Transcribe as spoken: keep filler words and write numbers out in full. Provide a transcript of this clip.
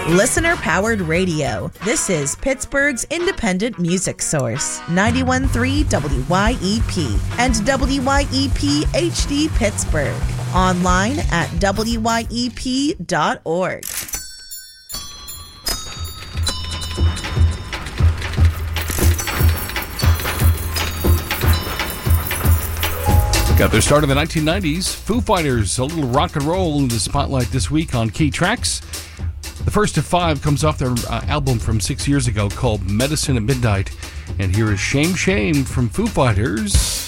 Listener-powered radio. This is Pittsburgh's independent music source. ninety-one point three W Y E P and W Y E P H D Pittsburgh. Online at W Y E P dot org. Got their start in the nineteen nineties. Foo Fighters, a little rock and roll in the spotlight this week on Key Tracks. The first of five comes off their uh, album from six years ago called Medicine at Midnight. And here is Shame Shame from Foo Fighters.